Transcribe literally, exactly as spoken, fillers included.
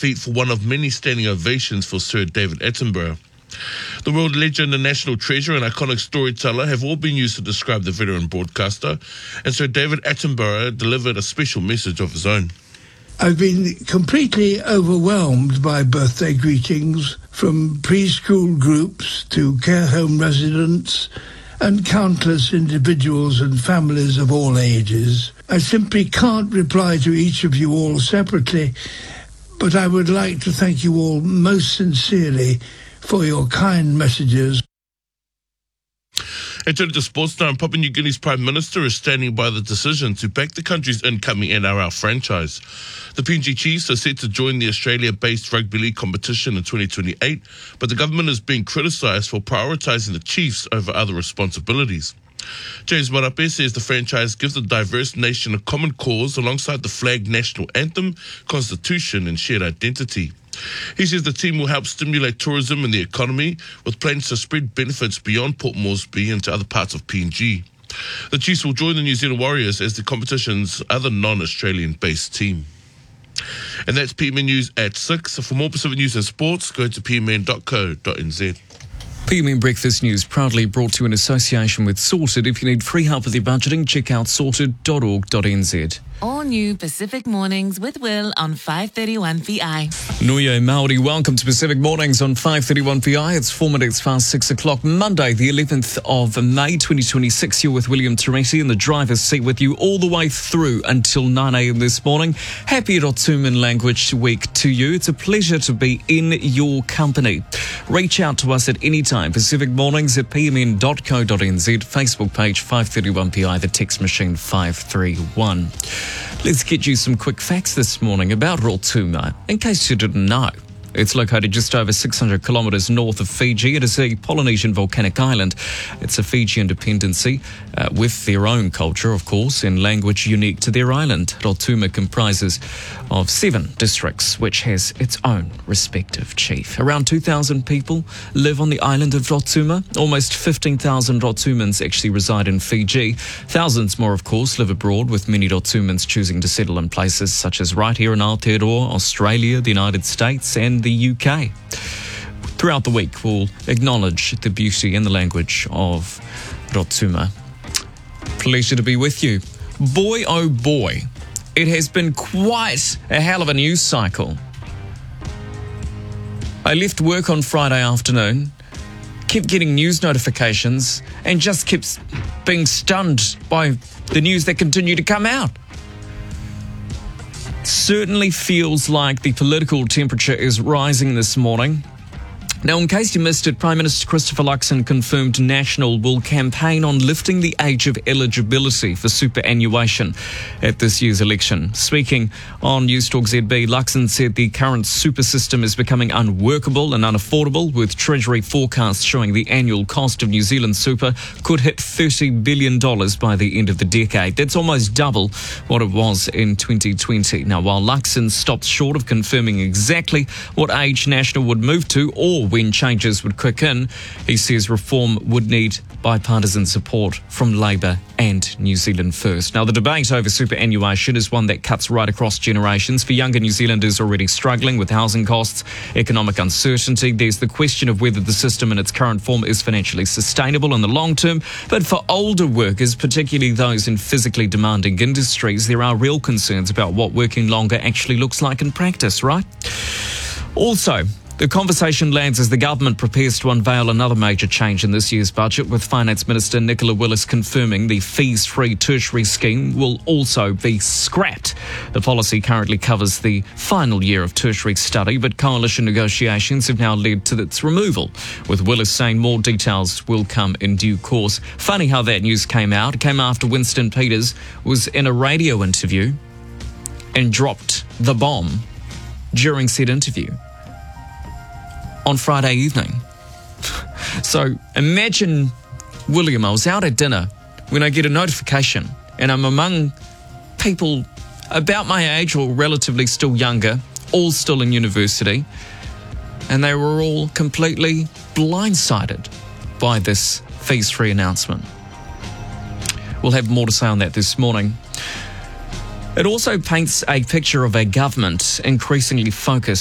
feet for one of many standing ovations for Sir David Attenborough. The world legend and national treasure and iconic storyteller have all been used to describe the veteran broadcaster, and Sir David Attenborough delivered a special message of his own. I've been completely overwhelmed by birthday greetings from preschool groups to care home residents and countless individuals and families of all ages. I simply can't reply to each of you all separately, but I would like to thank you all most sincerely for your kind messages. And turning to sports now, Papua New Guinea's Prime Minister is standing by the decision to back the country's incoming N R L franchise. The P N G Chiefs are set to join the Australia-based rugby league competition in twenty twenty-eight, but the government is being criticised for prioritising the Chiefs over other responsibilities. James Marape says the franchise gives the diverse nation a common cause alongside the flag, national anthem, constitution and shared identity. He says the team will help stimulate tourism and the economy, with plans to spread benefits beyond Port Moresby into other parts of P N G. The Chiefs will join the New Zealand Warriors as the competition's other non-Australian-based team. And that's P M N News at six. For more Pacific news and sports, go to p m n dot co dot n z. P M N Breakfast News proudly brought to you in association with Sorted. If you need free help with your budgeting, check out sorted dot org dot n z. All new Pacific Mornings with Will on five thirty-one P I. Nuye Māori, welcome to Pacific Mornings on five thirty-one P I. It's four minutes past six o'clock, Monday, the eleventh of May, twenty twenty-six. You're with William Teresi in the driver's seat with you all the way through until nine a.m. this morning. Happy Rotuman Language Week to you. It's a pleasure to be in your company. Reach out to us at any time. Pacific Mornings at p m n dot co dot n z, Facebook page five thirty-one P I, the text machine five three one. Let's get you some quick facts this morning about Rotuma, in case you didn't know. It's located just over six hundred kilometres north of Fiji. It is a Polynesian volcanic island. It's a Fijian dependency uh, with their own culture, of course, and language unique to their island. Rotuma comprises of seven districts, which has its own respective chief. Around two thousand people live on the island of Rotuma. Almost fifteen thousand Rotumans actually reside in Fiji. Thousands more, of course, live abroad, with many Rotumans choosing to settle in places such as right here in Aotearoa, Australia, the United States, and the U K. Throughout the week, we'll acknowledge the beauty and the language of Rotuma. Pleasure to be with you. Boy, oh boy, it has been quite a hell of a news cycle. I left work on Friday afternoon, kept getting news notifications, and just kept being stunned by the news that continued to come out. Certainly feels like the political temperature is rising this morning. Now, in case you missed it, Prime Minister Christopher Luxon confirmed National will campaign on lifting the age of eligibility for superannuation at this year's election. Speaking on News Talk Z B, Luxon said the current super system is becoming unworkable and unaffordable, with Treasury forecasts showing the annual cost of New Zealand super could hit thirty billion dollars by the end of the decade. That's almost double what it was in twenty twenty. Now, while Luxon stopped short of confirming exactly what age National would move to or when changes would kick in, he says reform would need bipartisan support from Labour and New Zealand First. Now, the debate over superannuation is one that cuts right across generations. For younger New Zealanders already struggling with housing costs, economic uncertainty, there's the question of whether the system in its current form is financially sustainable in the long term. But for older workers, particularly those in physically demanding industries, there are real concerns about what working longer actually looks like in practice, right? Also, the conversation lands as the government prepares to unveil another major change in this year's budget, with Finance Minister Nicola Willis confirming the fees-free tertiary scheme will also be scrapped. The policy currently covers the final year of tertiary study, but coalition negotiations have now led to its removal, with Willis saying more details will come in due course. Funny how that news came out. It came after Winston Peters was in a radio interview and dropped the bomb during said interview on Friday evening. So imagine, William, I was out at dinner when I get a notification and I'm among people about my age or relatively still younger, all still in university, and they were all completely blindsided by this fees-free announcement. We'll have more to say on that this morning. It also paints a picture of a government increasingly focused